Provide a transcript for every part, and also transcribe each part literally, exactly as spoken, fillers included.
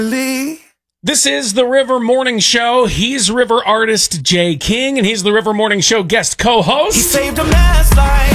This is the River Morning Show. He's River artist Jay King, and he's the River Morning Show guest co-host. He saved a mess like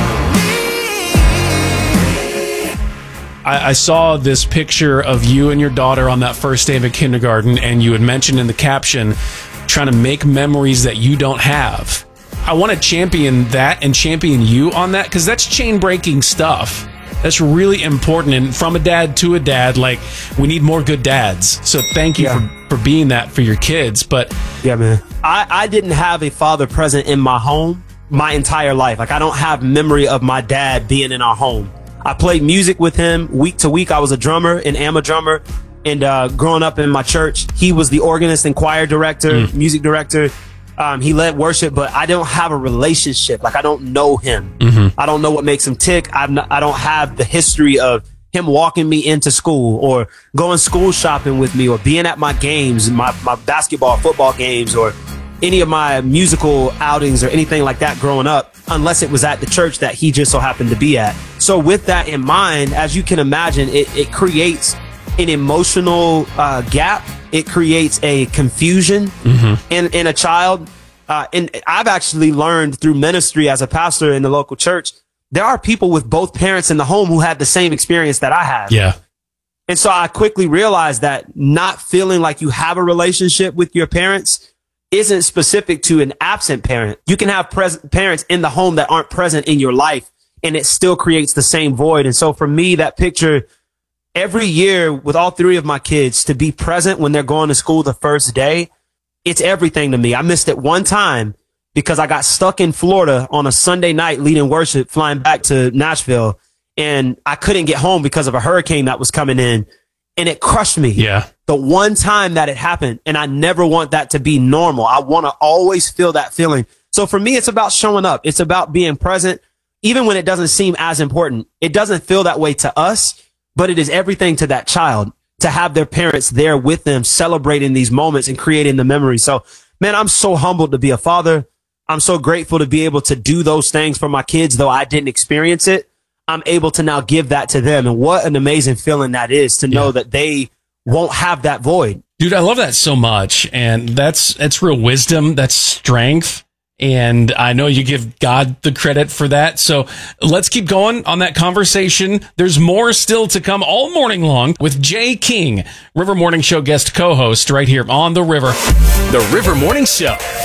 I, I saw this picture of you and your daughter on that first day of kindergarten, and you had mentioned in the caption, trying to make memories that you don't have. I want to champion that and champion you on that, because that's chain-breaking stuff. That's really important, and from a dad to a dad, like, we need more good dads. So thank you yeah. for, for being that for your kids. But yeah, man, I, I didn't have a father present in my home my entire life. Like, I don't have memory of my dad being in our home. I played music with him week to week. I was a drummer and am a drummer. And uh, growing up in my church, he was the organist and choir director, mm. music director. Um, he led worship, but I don't have a relationship. Like, I don't know him. Mm-hmm. I don't know what makes him tick. I'm not, I don't have the history of him walking me into school or going school shopping with me or being at my games, my, my basketball, football games, or any of my musical outings or anything like that growing up, unless it was at the church that he just so happened to be at. So with that in mind, as you can imagine, it, it creates an emotional uh, gap. It creates a confusion mm-hmm. in, in a child. Uh, and I've actually learned through ministry as a pastor in the local church, there are people with both parents in the home who had the same experience that I had. Yeah. And so I quickly realized that not feeling like you have a relationship with your parents isn't specific to an absent parent. You can have pres- parents in the home that aren't present in your life, and it still creates the same void. And so for me, that picture, every year with all three of my kids, to be present when they're going to school the first day, it's everything to me. I missed it one time because I got stuck in Florida on a Sunday night leading worship, flying back to Nashville, and I couldn't get home because of a hurricane that was coming in, and it crushed me. Yeah. The one time that it happened, and I never want that to be normal. I want to always feel that feeling. So for me, it's about showing up. It's about being present, even when it doesn't seem as important. It doesn't feel that way to us, but it is everything to that child to have their parents there with them, celebrating these moments and creating the memories. So, man, I'm so humbled to be a father. I'm so grateful to be able to do those things for my kids, though I didn't experience it. I'm able to now give that to them. And what an amazing feeling that is to know yeah. that they won't have that void. Dude, I love that so much. And that's, that's real wisdom. That's strength. And I know you give God the credit for that. So let's keep going on that conversation. There's more still to come all morning long with Jay King, River Morning Show guest co-host right here on The River. The River Morning Show.